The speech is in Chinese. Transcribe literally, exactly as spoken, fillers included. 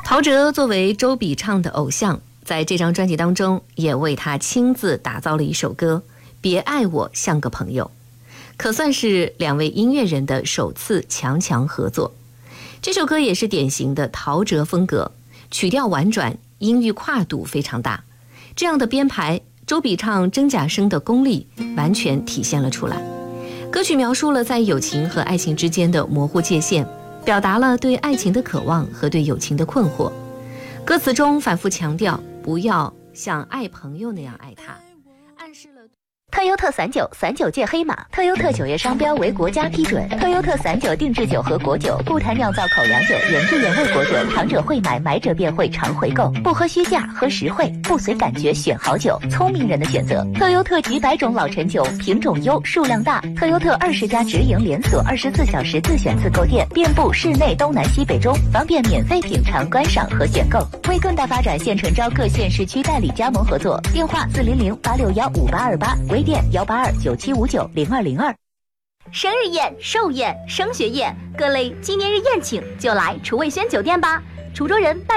陶喆作为周笔畅的偶像，在这张专辑当中也为他亲自打造了一首歌《别爱我像个朋友》，可算是两位音乐人的首次强强合作。这首歌也是典型的陶喆风格，曲调婉转，音域跨度非常大，这样的编排，周笔畅真假声的功力完全体现了出来。歌曲描述了在友情和爱情之间的模糊界限，表达了对爱情的渴望和对友情的困惑。歌词中反复强调不要像爱朋友那样爱他，暗示了特优特散酒，散酒界黑马。特优特酒业商标为国家批准。特优特散酒定制酒和果酒，不谈酿造口粮酒、原汁原味果酒。尝者会买，买者便会常回购。不喝虚价，喝实惠，不随感觉选好酒，聪明人的选择。特优特几百种老陈酒，品种优，数量大。特优特二十家直营连锁，二十四小时自选自购店，遍布市内东南西北中，方便免费品尝、观赏和选购。为更大发展，现诚招各县市区代理加盟合作，电话四零零八六幺五八二八。微店幺八二九七五九零二零二。 生日宴、寿宴、升学宴，各类纪念日宴请就来厨卫轩酒店吧。滁州人拜